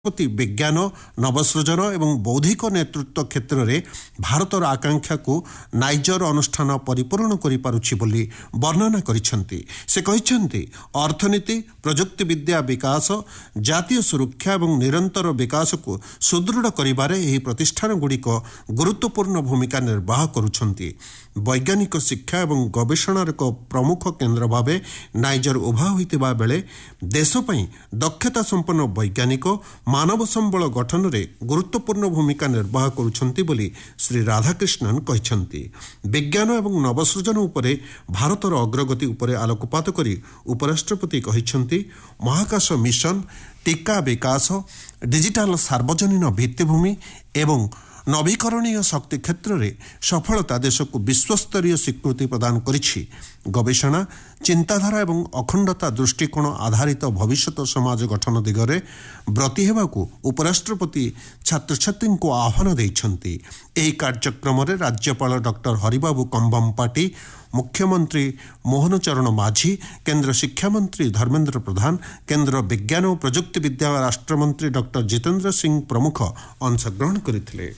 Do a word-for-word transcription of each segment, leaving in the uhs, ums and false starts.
प्रति विज्ञान नवसृजन एवं बौद्धिक नेतृत्व क्षेत्र में भारतर आकांक्षा को नाइजर अनुष्ठान परिपूर्ण करिपारुछि बोली वर्णना करिसेंति। से कहिसेंति अर्थनीति प्रजुक्ति विद्या विकास जातीय सुरक्षा एवं निरंतर विकास को सुदृढ़ करिबारे एही प्रतिष्ठान गुड़िक गुरुत्वपूर्ण भूमिका निर्वाह करुछंती। वैज्ञानिक शिक्षा एवं गवेषणार एक प्रमुख केन्द्र भाव नाइजर उभा होइतिबा बेले देश पई दक्षता संपन्न वैज्ञानिक मानव संबल गठन में गुरुत्वपूर्ण भूमिका निर्वाह करुछंती बोली श्री राधाकृष्णन कहिसेंति। विज्ञान एवं नवसृजन उपरे भारतर अग्रगति उपरे आलोकपात करी उपराष्ट्रपति कहिसेंति महाकाश मिशन टीका विकास डिजिटल सार्वजनीन भित्तिभूमि एवं नवीकरणीय शक्ति क्षेत्र में सफलता देश को विश्वस्तरीय स्वीकृति प्रदान करिछि। गवेषणा चिंताधारा एवं अखंडता दृष्टिकोण आधारित भविष्यत समाज गठन दिगरे ब्रती हेबाकू उपराष्ट्रपति छात्र छात्री को आह्वान देइछंती। एही कार्यक्रम में राज्यपाल डॉक्टर हरिबाबू कंभमपाटी, मुख्यमंत्री मोहन चरण माझी, केन्द्र शिक्षा मंत्री धर्मेन्द्र प्रधान, केन्द्र विज्ञान और प्रजुक्ति विद्या राष्ट्रमंत्री डॉक्टर जितेन्द्र सिंह प्रमुख अंशग्रहण करथिले।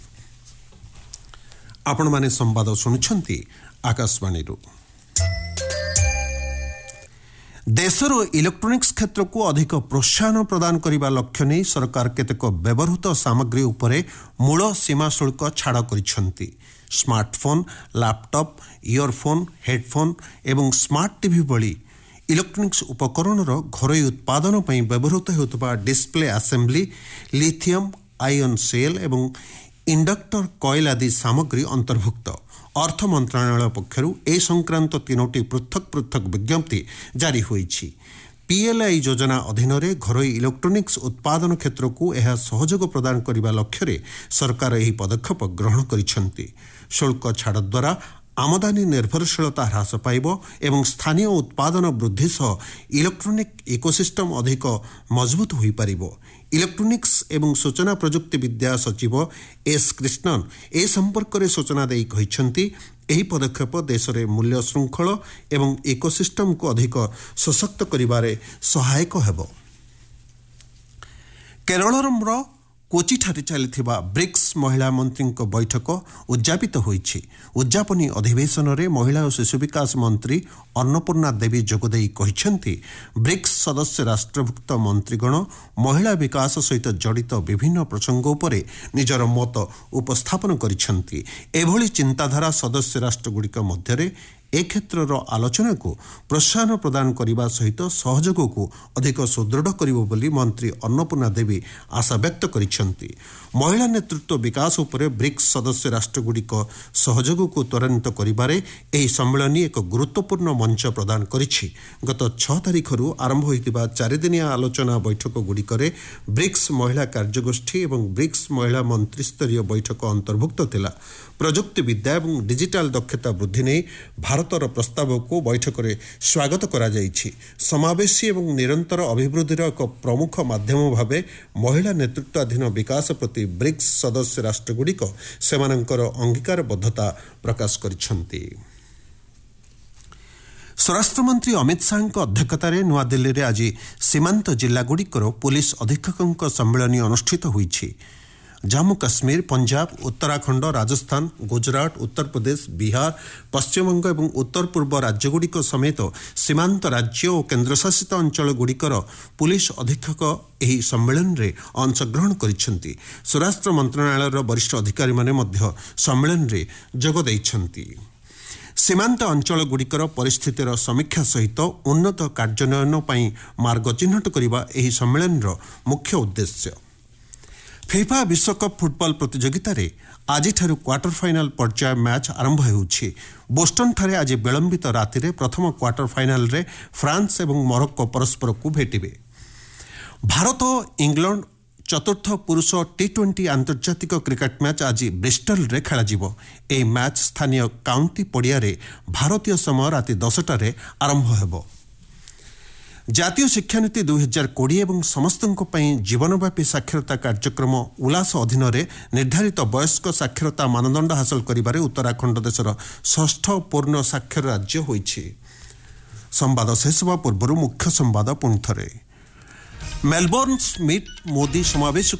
आपण माने संवाद सुनुछंती आकाशवाणी। देशर इलेक्ट्रोनिक्स क्षेत्र को अधिक प्रोत्साहन प्रदान करने लक्ष्य नहीं सरकार केतेक व्यवहृत सामग्री उपरे मूल सीमा शुल्क छाड़ करिसेंति। स्मार्टफोन, लैपटॉप, इयरफोन, हेडफोन एवं स्मार्ट टीवी भली इलेक्ट्रोनिक्स उपकरण घरोई उत्पादन पर व्यवहृत होता display assembly, lithium ion cell एवं इंडक्टर कॉइल आदि सामग्री अंतर्भुक्त। अर्थ मंत्रालय पक्षर ए संक्रांत तीनोटी पृथक पृथक विज्ञप्ति जारी होईछि। पीएलआई योजना अधीन रे घरोई इलेक्ट्रोनिक्स उत्पादन क्षेत्र को यह सहयोग प्रदान करने लक्ष्य रे सरकार यही पदक्षेप ग्रहण करिसेंति। शुल्क छाड़ द्वारा आमदानी निर्भरशीलता ह्रास पाइब एवं स्थानीय उत्पादन वृद्धि सह इलेक्ट्रोनिक इकोसिस्टम अधिक मजबूत होई पारिबो। इलेक्ट्रोनिक्स एवं सूचना प्रजुक्ति विद्या सचिव एस कृष्णन ए संपर्क में सूचना देई कहिसेंति एही पदक्षेप देश में मूल्य श्रृंखल एवं इकोसिस्टम को अधिक सशक्त करिबारे सहायक हेबो। केरलर कोचिठारे चलिथिबा ब्रिक्स महिला मंत्री बैठक उद्यापित होईछि। उद्यापनी अधिवेशन में महिला और शिशु विकास मंत्री अन्नपूर्णा देवी जोगदेई कहिसेंति ब्रिक्स सदस्य राष्ट्रभुक्त मंत्रीगण महिला विकास सहित जड़ित विभिन्न प्रसंग उपरे निजर मत उपस्थापन करिसेंति। एभली चिंताधारा सदस्य राष्ट्रगुड़िक मध्यरे ए क्षेत्रर आलोचना को प्रोत्साहन प्रदान करने सहित सहयोग को अधिक सुदृढ़ करिबो बोली मंत्री अन्नपूर्णा देवी आशा व्यक्त करिसेंति। महिला नेतृत्व विकास उपरे ब्रिक्स सदस्य राष्ट्रगुड़िक सहयोग को त्वरान्वित करिबारे एही सम्मेलन एक गुरुत्वपूर्ण मंच प्रदान करिछि। गत छह तारिखरु आरंभ होइतिबा चारिदिनिया आलोचना बैठक गुड़िकरे ब्रिक्स महिला कार्यगोष्ठी एवं ब्रिक्स महिला मंत्रिस्तरीय बैठक अंतर्भुक्त थिला। प्रजुक्ति विद्या एवं डिजिटल दक्षता वृद्धि नहीं भारतर प्रस्ताव को बैठक में स्वागत करा जाइछि। समावेशी एवं निरंतर अभिवृद्धिर एक प्रमुख माध्यम भावे महिला नेतृत्वाधीन विकास प्रति ब्रिक्स सदस्य राष्ट्रगुड़िक सेमानंकर अंगीकारबद्धता प्रकाश करिसेंति। स्वराष्ट्र मंत्री अमित शाह अध्यक्षतार नुआदिल्ली में आज सीमांत जिलागुड़िकर पुलिस अधीक्षकों सम्मेलन अनुष्ठित होईछि। जम्मू काश्मीर, पंजाब, उत्तराखंड, राजस्थान, गुजरात, उत्तर प्रदेश, बिहार, पश्चिमबंग और उत्तर पूर्व राज्यगुड़िक समेत सीमांत राज्य और केन्द्रशासित अंचलगुड़िकर पुलिस अधीक्षक एही सम्मेलन रे अंशग्रहण करिसेंति। स्वराष्ट्र मंत्रालयर वरिष्ठ अधिकारी माने मध्य सम्मेलन रे जोग दैछंति। सीमांत अंचलगुड़िकर परिस्थितिर समीक्षा सहित उन्नत कार्यान्वयन पई मार्ग चिन्हट करबा एही सम्मेलन मुख्य उद्देश्य। फिफा विश्वकप फुटबॉल प्रतियोगिता रे आज क्वार्टर फाइनाल पर्याय मैच आरंभ होउछि। बोस्टन ठारे आज विलंबित राति रे प्रथम क्वार्टर फाइनाल रे फ्रांस एवं मोरक्को परस्पर को भेटिबे। भारत और इंग्लैंड चतुर्थ पुरुष टी ट्वेंटी आंतर्जातिक क्रिकेट मैच आज ब्रिस्टल रे खेलाजिबो। ए मैच स्थानीय काउंटी पड़िया रे भारतीय समय राति दसटारे आरंभ हेबो। जातीय शिक्षानीति दुई हजार कोड़े एवं समस्त जीवनव्यापी साक्षरता कार्यक्रम उल्लास अधीन निर्धारित वयस्क साक्षरता मानदंड हासिल करिबारे उत्तराखंड देशर षष्ठ पूर्ण साक्षर राज्य होइछि। संवाद शेष होगा पूर्व मुख्य संवाद पुणी थे। मेलबोर्न स्मिथ मोदी समावेश